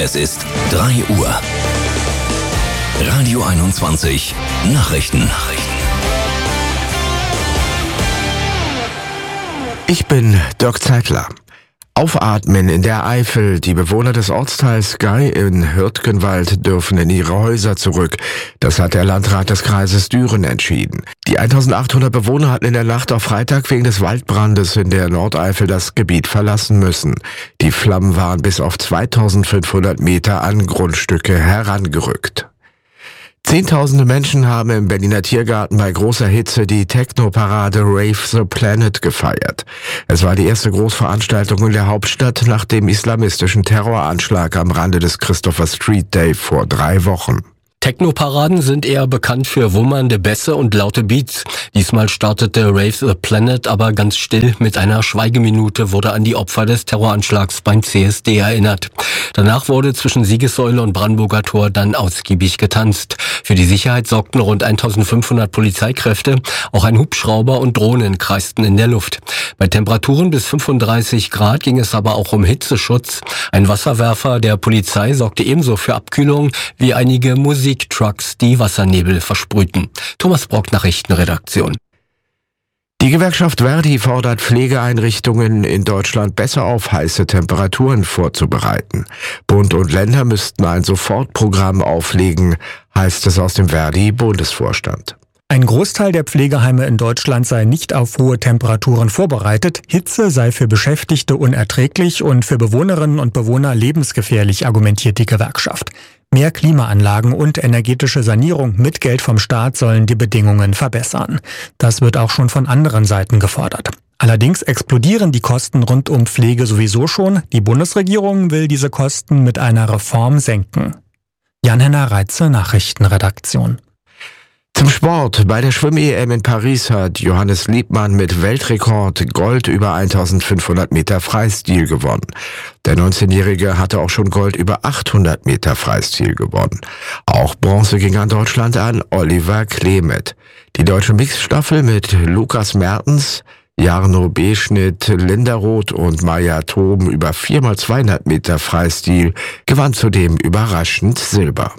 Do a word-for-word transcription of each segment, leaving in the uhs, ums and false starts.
Es ist drei Uhr. Radio einundzwanzig Nachrichten. Ich bin Dirk Zeitler. Aufatmen in der Eifel. Die Bewohner des Ortsteils Gey in Hürtgenwald dürfen in ihre Häuser zurück. Das hat der Landrat des Kreises Düren entschieden. Die eintausendachthundert Bewohner hatten in der Nacht auf Freitag wegen des Waldbrandes in der Nordeifel das Gebiet verlassen müssen. Die Flammen waren bis auf zweitausendfünfhundert Meter an Grundstücke herangerückt. Zehntausende Menschen haben im Berliner Tiergarten bei großer Hitze die Techno-Parade Rave the Planet gefeiert. Es war die erste Großveranstaltung in der Hauptstadt nach dem islamistischen Terroranschlag am Rande des Christopher Street Day vor drei Wochen. Techno-Paraden sind eher bekannt für wummernde Bässe und laute Beats. Diesmal startete Rave the Planet aber ganz still. Mit einer Schweigeminute wurde an die Opfer des Terroranschlags beim C S D erinnert. Danach wurde zwischen Siegessäule und Brandenburger Tor dann ausgiebig getanzt. Für die Sicherheit sorgten rund eintausendfünfhundert Polizeikräfte. Auch ein Hubschrauber und Drohnen kreisten in der Luft. Bei Temperaturen bis fünfunddreißig Grad ging es aber auch um Hitzeschutz. Ein Wasserwerfer der Polizei sorgte ebenso für Abkühlung wie einige Musiktrucks, die Wassernebel versprühten. Thomas Brock, Nachrichtenredaktion. Die Gewerkschaft Verdi fordert Pflegeeinrichtungen in Deutschland besser auf heiße Temperaturen vorzubereiten. Bund und Länder müssten ein Sofortprogramm auflegen, heißt es aus dem Verdi-Bundesvorstand. Ein Großteil der Pflegeheime in Deutschland sei nicht auf hohe Temperaturen vorbereitet. Hitze sei für Beschäftigte unerträglich und für Bewohnerinnen und Bewohner lebensgefährlich, argumentiert die Gewerkschaft. Mehr Klimaanlagen und energetische Sanierung mit Geld vom Staat sollen die Bedingungen verbessern. Das wird auch schon von anderen Seiten gefordert. Allerdings explodieren die Kosten rund um Pflege sowieso schon. Die Bundesregierung will diese Kosten mit einer Reform senken. Jan-Henner Reitze, Nachrichtenredaktion. Zum Sport. Bei der Schwimm-E M in Paris hat Johannes Liebmann mit Weltrekord Gold über eintausendfünfhundert Meter Freistil gewonnen. Der neunzehnjährige hatte auch schon Gold über achthundert Meter Freistil gewonnen. Auch Bronze ging an Deutschland an Oliver Klemet. Die deutsche Mixstaffel mit Lukas Mertens, Jarno Beschnitt, Linda Roth und Maja Toben über vier mal zweihundert Meter Freistil gewann zudem überraschend Silber.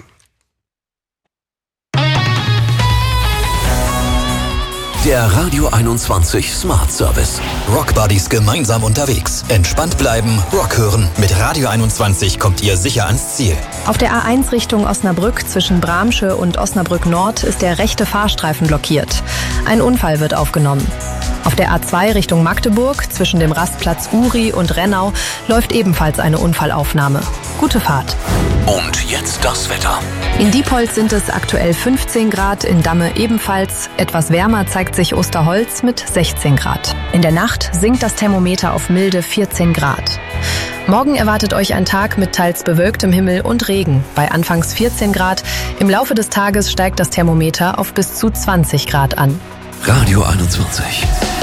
Der Radio einundzwanzig Smart Service. Rock Buddies gemeinsam unterwegs. Entspannt bleiben, Rock hören. Mit Radio einundzwanzig kommt ihr sicher ans Ziel. Auf der A eins Richtung Osnabrück zwischen Bramsche und Osnabrück Nord ist der rechte Fahrstreifen blockiert. Ein Unfall wird aufgenommen. Auf der A zwei Richtung Magdeburg zwischen dem Rastplatz Uri und Rennau läuft ebenfalls eine Unfallaufnahme. Gute Fahrt. Und jetzt das Wetter. In Diepholz sind es aktuell fünfzehn Grad, in Damme ebenfalls. Etwas wärmer zeigt sich Osterholz mit sechzehn Grad. In der Nacht sinkt das Thermometer auf milde vierzehn Grad. Morgen erwartet euch ein Tag mit teils bewölktem Himmel und Regen. Bei anfangs vierzehn Grad. Im Laufe des Tages steigt das Thermometer auf bis zu zwanzig Grad an. Radio einundzwanzig.